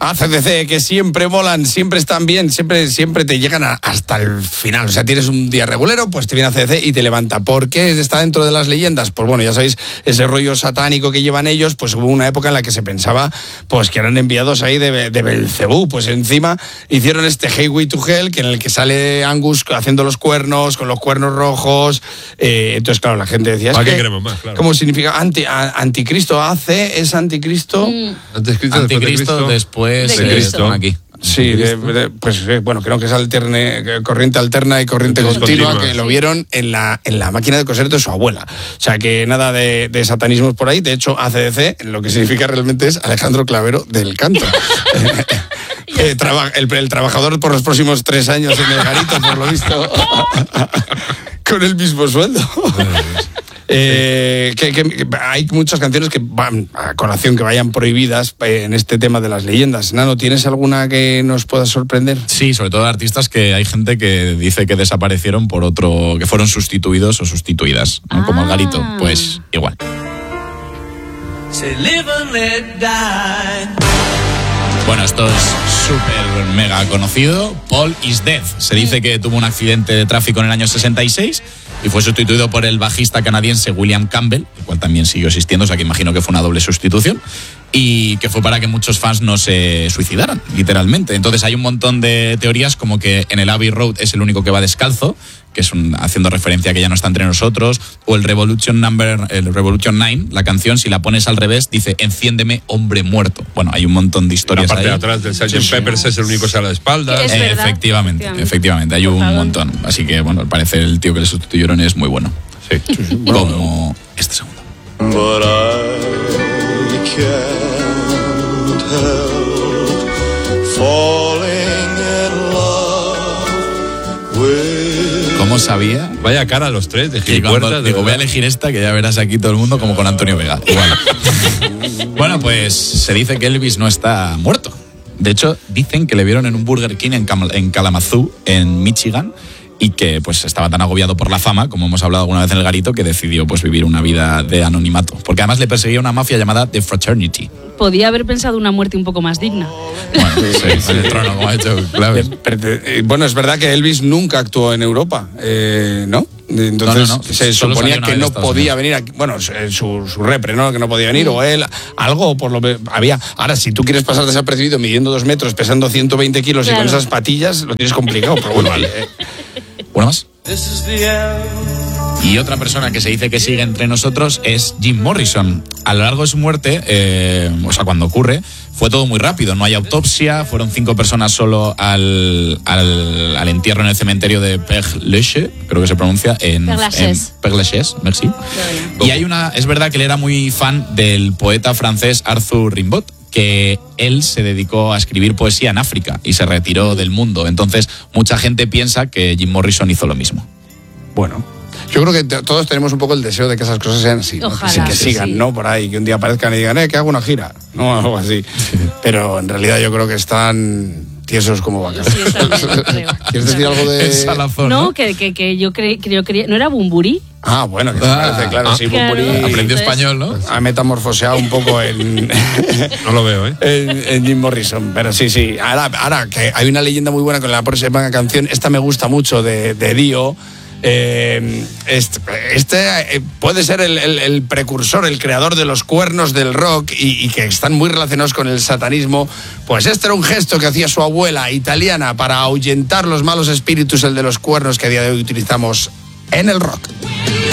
AC/DC, que siempre molan, siempre están bien, siempre te llegan hasta el final. O sea, tienes un día regulero, pues te viene AC/DC y te levanta. ¿Por qué está dentro de las leyendas? Pues bueno, ya sabéis, ese rollo satánico que llevan ellos, pues hubo una época en la que se pensaba pues que eran enviados ahí de Belcebú. Pues encima hicieron este Highway to Hell, que en el que sale Angus haciendo los cuernos, con los cuernos rojos. Entonces, claro, la gente decía... ¿Para qué queremos más? Claro. ¿Cómo significa? Anticristo. AC es anticristo. Anticristo después de Cristo. Aquí. Sí, pues bueno, creo que es corriente alterna y corriente continua, que lo vieron en la máquina de coser de su abuela. O sea, que nada de satanismos por ahí. De hecho, ACDC, lo que significa realmente es Alejandro Clavero del Canto. El trabajador por los próximos 3 años en el garito, por lo visto, con el mismo sueldo. Que hay muchas canciones que van a colación, que vayan prohibidas en este tema de las leyendas. Nano, ¿tienes alguna que nos pueda sorprender? Sí, sobre todo artistas que hay gente que dice que desaparecieron por otro, que fueron sustituidos o sustituidas, ¿no? Como el garito, pues igual. Bueno, esto es súper mega conocido. Paul is Dead. Se dice que tuvo un accidente de tráfico en el año 66 y fue sustituido por el bajista canadiense William Campbell, el cual también siguió existiendo, o sea que imagino que fue una doble sustitución, y que fue para que muchos fans no se suicidaran, literalmente. Entonces hay un montón de teorías, como que en el Abbey Road es el único que va descalzo, que es haciendo referencia a que ya no está entre nosotros, o el Revolution 9, la canción, si la pones al revés, dice enciéndeme, hombre muerto. Bueno, hay un montón de historias ahí. La parte ahí. de atrás del Sgt. Peppers es el único que sale a la espalda. Efectivamente, hay un montón. Así que, bueno, al parecer el tío que le sustituyeron es muy bueno. Sí. Como este segundo. But I can't help falling in love with... ¿Cómo sabía? Vaya cara a los tres de Gilipuertas. Digo, voy a elegir esta, que ya verás aquí todo el mundo como con Antonio Vega. Igual. Bueno, pues se dice que Elvis no está muerto. De hecho, dicen que le vieron en un Burger King en Kalamazoo, en Michigan, y que pues estaba tan agobiado por la fama, como hemos hablado alguna vez en el garito, que decidió pues vivir una vida de anonimato. Porque además le perseguía una mafia llamada The Fraternity. Podía haber pensado una muerte un poco más digna. Bueno, sí, en el trono, como ha hecho Claves. Bueno, es verdad que Elvis nunca actuó en Europa, ¿no? Entonces no. se suponía que no podía venir aquí. Bueno, su repre, ¿no? Que no podía venir, o él, algo por lo que había. Ahora, si tú quieres pasar desapercibido midiendo 2 metros, pesando 120 kilos y con esas patillas, lo tienes complicado, pero bueno, vale. ¿Una más? Y otra persona que se dice que sigue entre nosotros es Jim Morrison. A lo largo de su muerte, o sea, cuando ocurre, fue todo muy rápido. No hay autopsia, fueron 5 personas solo al entierro en el cementerio de Père Lachaise, creo que se pronuncia, en Père Lachaise, merci. Y es verdad que él era muy fan del poeta francés Arthur Rimbaud, que él se dedicó a escribir poesía en África y se retiró del mundo. Entonces, mucha gente piensa que Jim Morrison hizo lo mismo. Bueno, yo creo que todos tenemos un poco el deseo de que esas cosas sean así. Ojalá, que sigan, ¿no? Por ahí, que un día aparezcan y digan, que hago una gira, ¿no? Algo así. Pero en realidad yo creo que están tiesos como vacas. Sí, creo. ¿Quieres decir algo de...? Salazón, no, que yo creía... ¿No era Bumburi? Ah, bueno, que te parece, claro, sí, Bumburi aprendió español, ¿no? Ha metamorfoseado un poco en... No lo veo, en Jim Morrison, pero sí. Ahora que hay una leyenda muy buena con la próxima canción, esta me gusta mucho, de Dio. Puede ser el precursor, el creador de los cuernos del rock y que están muy relacionados con el satanismo. Pues este era un gesto que hacía su abuela italiana para ahuyentar los malos espíritus, el de los cuernos, que a día de hoy utilizamos en el rock.